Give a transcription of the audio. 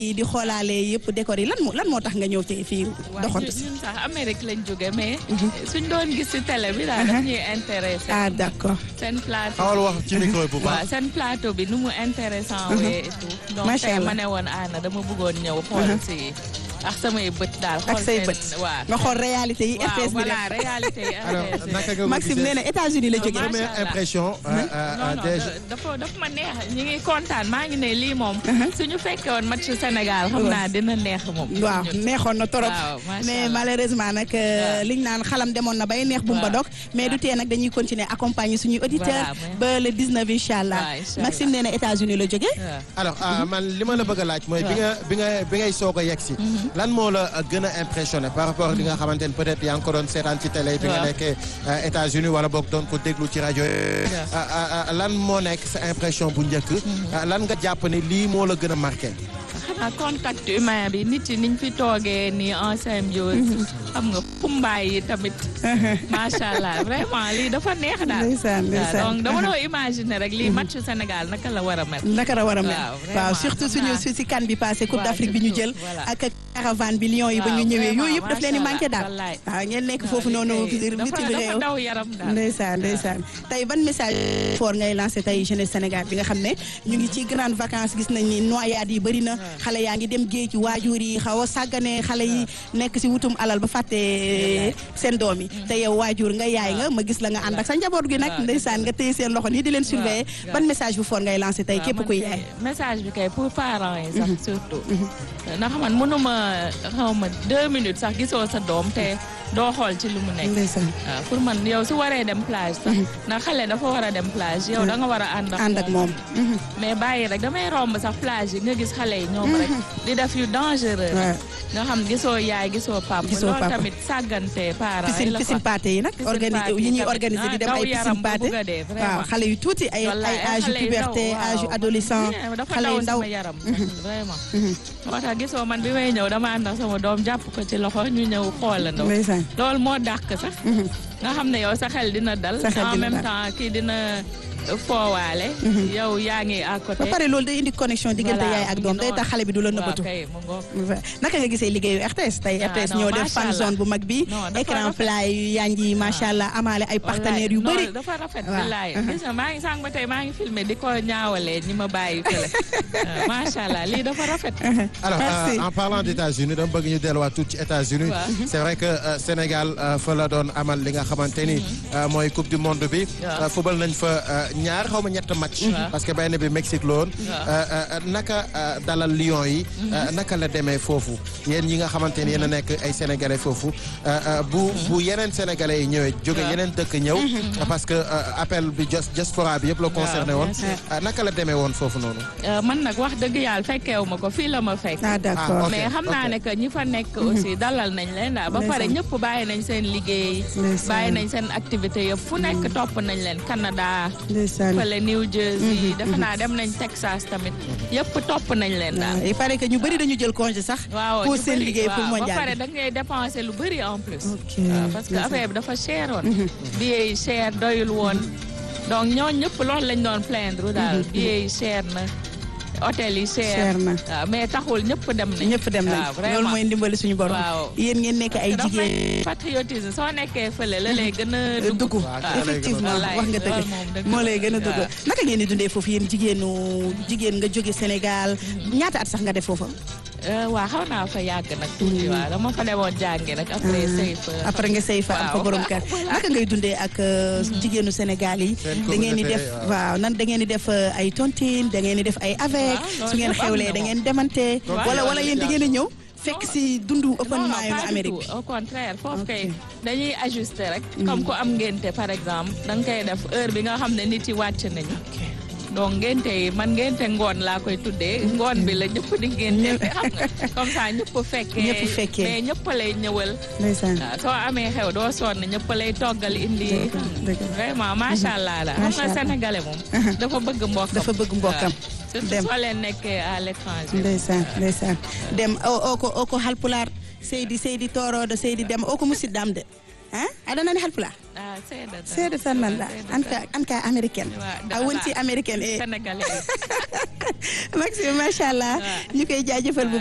di xoolaale yëpp décor yi lan moo tax nga ñëw ci fii doxantu si. ñun sax Amérique lañ jóge mais suñ doon gis ci télé bi daal daf ñuy intéressé. d'accord. seen plateau xawal wax ci micro bu baax. waaw seen plateau bi nu mu intéressant wee et tout. donc macha tey allah ma ne woon Anna dama bëggoon ñëw xool si ak samay bët daal. ak say bët waaw nga xool réalité yi RTS bi voilà réalité yi RTS bi. naka nga Maxime nee na États-Unis la jógee. première impression. dafa ma neex ñu ngi kontaan maa ngi ne lii moom. suñu fekkee woon match Sénégal xam naa dina neex moom. waaw neexoon na trop macha mais allah malheureusement nag liñ naan xalam demoon na bay neex bu mu ba dog mais du tee nag dañuy continuer accompagner suñuy auditeurs ba le 19 incha allah. Maxime nee na États-Unis la jógee. alors man li ma la bëgg a laaj mooy bi ngay soog a yegg si. lan moo la gën a impressionné par rapport ak li nga xamante ne peut-être yaa ngi ko doon seetaan ci télé bi nga nekkee États-Unis wala boog doon ko déglu ci rajo lan moo nekk sa impression bu njëkk. lan nga jàpp ne lii moo la gën a marqué. xanaa contact humain bi nit yi niñ fi toogee nii en symbiose. xam nga kumbaay yi tamit. macha allah vraiment lii dafa neex daal. ndeysaan donc dama doon imaginer rek lii match Sénégal naka la war a mel. naka la war a mel waaw surtout suñu si kan bi passé Coupe d'Afrique bi ñu jël. ak caravane bi Lions yi ba ñu ñëwee yooyu yëpp daf leen di manqué daal. waaw ngeen nekk foofu noonu bitim réew. dafa daw yaram daal. ndeysaan tey ban message fort ngay lancé tey jeunesse Sénégal bi nga xam ne ñu ngi ci grande vacances gis nañ ni noyade yi bëri na. xale yaa ngi dem géej waajur yi xaw a sàggane xale yi nekk si wutum alal ba fàtte seen doom yi te yow waajur nga yaay nga ma gis la nga ànd ak sa njaboot gi nag ndeysaan nga téye seen loxo nii di leen surveiller ban message bu fort ngay lancé tey képp kuy yaay. message bi kay pour parents yi sax surtout ndax man mënuma xaw ma 2 minutes sax gisoo sa doom te doo xool ci lu mu nekk. waaw pour man yow su waree dem plage sax ndax xale dafa war a dem plage yow da nga war a ànd ak moom mais bàyyi rek damay romb sax plage yi nga gis xale yi ñoom rek di def yu dangereux nga xam gisoo yaay gisoo papa loolu tamit sàggante parents yi la piscine pâté yi nag yi ñuy organiser di dem ay piscine pâté waaw xale yu tuuti ay âge puberté âge adolescent xale yu ndaw yaram vraiment moo tax gisoo man bi may ñëw dama ànd ak sama doom jàpp ko ci loxo ñu ñëw xoolandoo loolu moo dàq sax nga xam ne yow sa xel dina dal en même temps kii dina foowaale yow yaa ngi à côté ba pare loolu day indi connexion diggante yaay ak doom day tax xale bi du la nëbbatu naka nga gisee liggéeyu RTS tey RTS ñoo def fan zone bu mag bi écran plat yu yanji macha allah amaale ay partenaires yu bëri dafa rafet billaay gis nga maa ngi sànq ba tey maa ngi filmé di ko ñaawalee ñi ma bàyyi fële macha allah lii dafa rafet alors en parlant d'États-Unis dama bëgg ñu delluwaat tuuti ci États-Unis c'est vrai que Sénégal fa la doon amal li nga xamante ni mooy coupe du monde bi football nañ fa ñaar xaw ma ñett match parce que benn bi Mexique la woon naka dalal Lions yi naka la demee foofu yéen ñi nga xamante ni yéen a nekk ay sénégalais foofu bu yeneen sénégalais yi ñëwee jóge yeneen dëkk ñëw parce que appel bi diaspora bi yëpp la concerné woon naka la demee woon foofu noonu man nag wax dëgg yàlla fekkeewu ma ko fii la ma fekk d'accord mais xam naa ne que ñi fa nekk aussi dalal nañ leen daal ba pare ñëpp bàyyi nañ seen liggéey bàyyi nañ seen activité yëpp fu nekk topp nañ leen Canada fële New Jersey defe naa dem nañ Texas tamit yëpp topp nañ leen daal. il paraît que ñu bëri dañu jël congé sax. waaw pour seen liggéey pour mondial ba pare da ngay dépenser lu bëri en plus. parce que affaire bi dafa cher woon. billets yi cher doyul woon donc ñooñu ñëpp loolu lañ doon plaindre daal billets yi cher na. hôtel yi cher na mais taxul ñëpp dem nañ. loolu mooy ndimbali suñu borom. yéen ngeen nekk ay jigéen. patriotisme soo nekkee fële la lay gën a dugg. effectivement wax nga dëgg moo lay gën a dugg. naka ngeen di dundee foofu yéen jigéen nga jóge Sénégal ñaata at sax nga def foofa. waaw xaw naa fa yàgg nag tuuti waaw dama fa demoon jàngi nag après sëy fa. après nga sëy fa am fa borom kër. naka ngay dundee ak jigéenu Sénégal yi. da ngeen di def waaw nan da ngeen di def ay tontine da ngeen di def ay avec su ngeen xewlee da ngeen demante wala yéen da ngeen a ñëw fekk si dundu open mind Amérique bi. au contraire foofu kay dañuy ajuster rek. comme ku am ngénte par exemple da nga koy def heure bi nga xam ne nit yi wàcc nañu. donc ngénte yi man ngénte ngoon laa koy tuddee ngoon bi la ñëpp di ngénte xam nga comme ça ñëpp fekkee mais ñëpp lay ñëwal. soo amee xew doo sonn ñëpp lay toggal indi. vraiment macha allah la xam nga sénégalais moom. dafa bëgg mbokkam. surtout soo leen nekkee à l'étranger. ndeysaan dem o ko halpulaar seydi torooɗo seydi dem o ko musidɗam de aɗa nani halpulaar seeɗa tan nanɗa an ka américaine a wonti américaine sénégalais Maxime machallah ñu koy jaajëfal bu